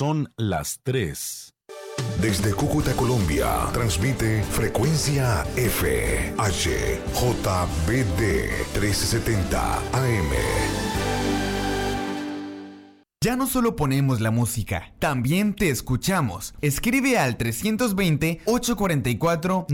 Son las 3. Desde Cúcuta, Colombia, transmite Frecuencia F, HJBD 1370 AM. Ya no solo ponemos la música, también te escuchamos. Escribe al 320-844